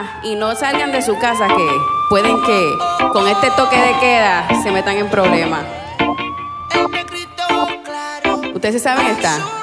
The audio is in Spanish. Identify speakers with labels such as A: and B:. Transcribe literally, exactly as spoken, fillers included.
A: Ajá, y no salgan de su casa que pueden que con este toque de queda se metan en problemas. ¿Ustedes se saben esta?